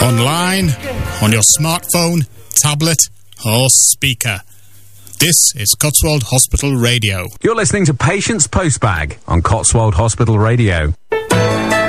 online, on your smartphone, tablet, or speaker. This is Cotswold Hospital Radio. You're listening to Patients Postbag on Cotswold Hospital Radio.